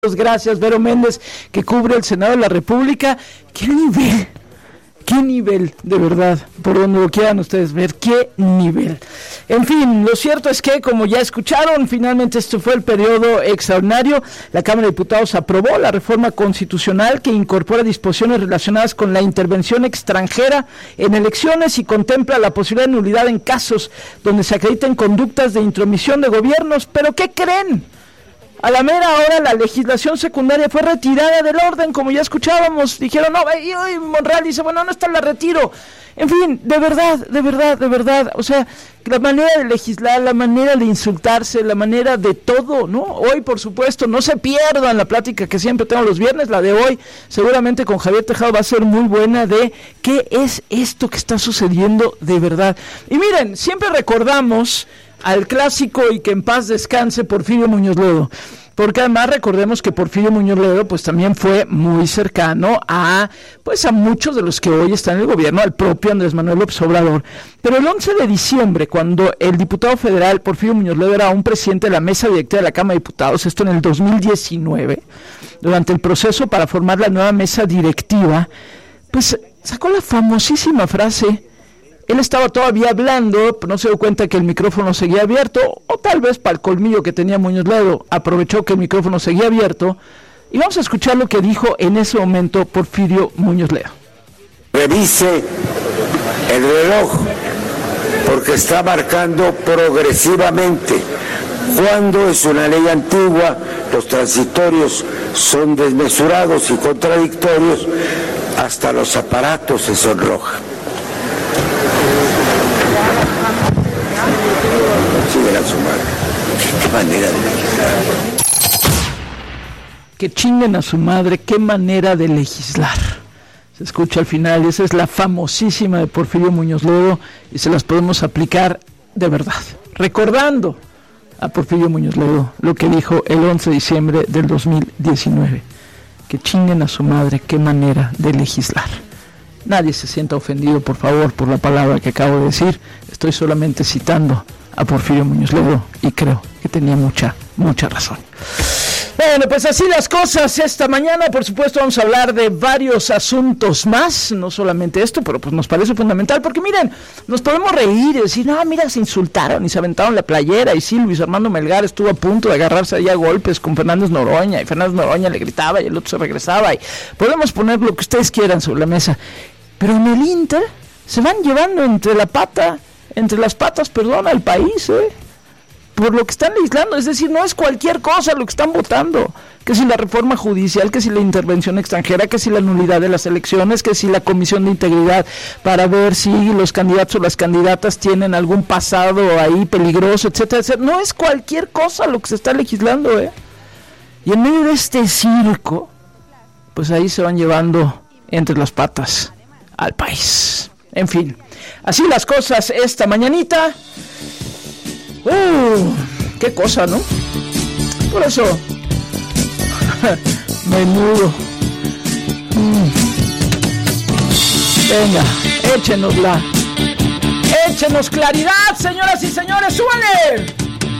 Gracias, Vero Méndez, que cubre el Senado de la República. ¡Qué nivel, de verdad! Por donde lo quieran ustedes ver, ¡qué nivel! En fin, lo cierto es que, como ya escucharon, finalmente este fue el periodo extraordinario. La Cámara de Diputados aprobó la reforma constitucional que incorpora disposiciones relacionadas con la intervención extranjera en elecciones y contempla la posibilidad de nulidad en casos donde se acrediten conductas de intromisión de gobiernos. ¿Pero qué creen? A la mera hora la legislación secundaria fue retirada del orden, como ya escuchábamos. Dijeron, no, y Monreal dice, bueno, no está, la retiro. En fin, de verdad, o sea, la manera de legislar, la manera de insultarse, la manera de todo, ¿no? Hoy, por supuesto, no se pierdan la plática que siempre tengo los viernes, la de hoy, seguramente con Javier Tejado va a ser muy buena, de qué es esto que está sucediendo de verdad. Y miren, siempre recordamos al clásico y que en paz descanse Porfirio Muñoz Ledo, porque además recordemos que Porfirio Muñoz Ledo pues también fue muy cercano a muchos de los que hoy están en el gobierno, al propio Andrés Manuel López Obrador. Pero el 11 de diciembre, cuando el diputado federal Porfirio Muñoz Ledo era un presidente de la mesa directiva de la Cámara de Diputados, esto en el 2019, durante el proceso para formar la nueva mesa directiva, pues sacó la famosísima frase. Él estaba todavía hablando, no se dio cuenta que el micrófono seguía abierto, o tal vez para el colmillo que tenía Muñoz Ledo, aprovechó que el micrófono seguía abierto, y vamos a escuchar lo que dijo en ese momento Porfirio Muñoz Ledo. Revise el reloj, porque está marcando progresivamente. Cuando es una ley antigua, los transitorios son desmesurados y contradictorios, hasta los aparatos se sonrojan. A su madre. Qué manera de legislar. Que chinguen a su madre, qué manera de legislar. Se escucha al final, esa es la famosísima de Porfirio Muñoz Ledo y se las podemos aplicar de verdad. Recordando a Porfirio Muñoz Ledo lo que dijo el 11 de diciembre del 2019. Que chinguen a su madre, qué manera de legislar. Nadie se sienta ofendido, por favor, por la palabra que acabo de decir. Estoy solamente citando a Porfirio Muñoz Ledo y creo que tenía mucha razón. Bueno, pues así las cosas esta mañana. Por supuesto vamos a hablar de varios asuntos más, no solamente esto, pero pues nos parece fundamental, porque miren, nos podemos reír y decir, no, mira, se insultaron y se aventaron la playera, y sí, Luis Armando Melgar estuvo a punto de agarrarse ahí a golpes con Fernández Noroña, y Fernández Noroña le gritaba y el otro se regresaba, y podemos poner lo que ustedes quieran sobre la mesa, pero en el Inter se van llevando entre las patas, al país, por lo que están legislando. Es decir, no es cualquier cosa lo que están votando, que si la reforma judicial, que si la intervención extranjera, que si la nulidad de las elecciones, que si la comisión de integridad para ver si los candidatos o las candidatas tienen algún pasado ahí peligroso, etcétera, etcétera. No es cualquier cosa lo que se está legislando, y en medio de este circo, pues ahí se van llevando entre las patas al país. En fin, así las cosas esta mañanita. Qué cosa, ¿no? Por eso, menudo. Venga, échenos claridad, señoras y señores, súbanle.